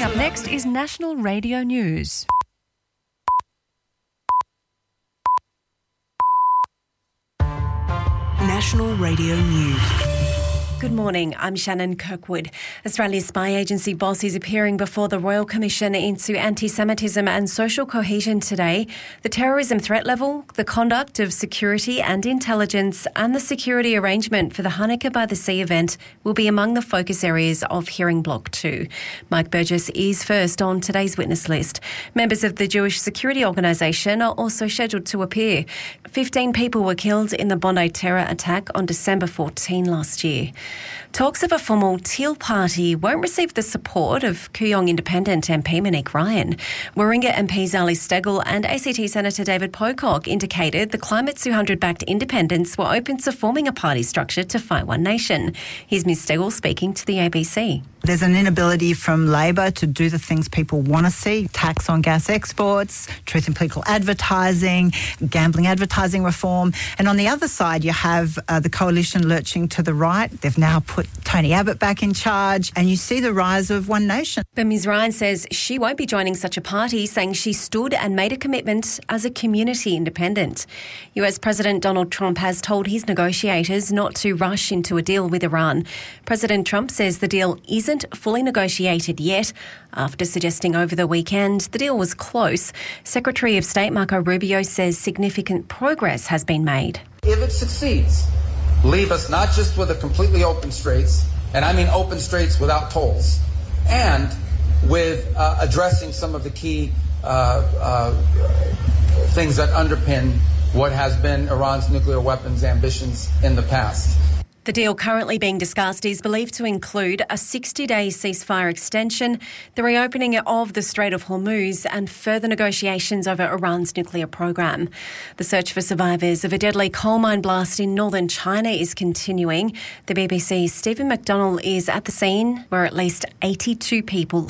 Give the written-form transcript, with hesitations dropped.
up next is National Radio News. National Radio News. Good morning, I'm Shannon Kirkwood. Australia's spy agency boss is appearing before the Royal Commission into Anti-Semitism and Social Cohesion today. The terrorism threat level, the conduct of security and intelligence and the security arrangement for the Hanukkah by the Sea event will be among the focus areas of Hearing Block 2. Mike Burgess is first on today's witness list. Members of the Jewish Security Organisation are also scheduled to appear. 15 people were killed in the Bondi terror attack on December 14 last year. Talks of a formal Teal Party won't receive the support of Kooyong Independent MP Monique Ryan. Warringah MPs Ali Steggall and ACT Senator David Pocock indicated the Climate 200-backed independents were open to forming a party structure to fight One Nation. Here's Ms Steggall speaking to the ABC. There's an inability from Labor to do the things people want to see, tax on gas exports, truth in political advertising, gambling advertising reform. And on the other side, you have the coalition lurching to the right. They've now put Tony Abbott back in charge, and you see the rise of One Nation. But Ms Ryan says she won't be joining such a party, saying she stood and made a commitment as a community independent. US President Donald Trump has told his negotiators not to rush into a deal with Iran. President Trump says the deal isn't fully negotiated yet, after suggesting over the weekend the deal was close. Secretary of State Marco Rubio says significant progress has been made. If it succeeds, leave us not just with a completely open straits, and I mean open straits without tolls, and with addressing some of the key things that underpin what has been Iran's nuclear weapons ambitions in the past. The deal currently being discussed is believed to include a 60-day ceasefire extension, the reopening of the Strait of Hormuz and further negotiations over Iran's nuclear program. The search for survivors of a deadly coal mine blast in northern China is continuing. The BBC's Stephen McDonnell is at the scene where at least 82 people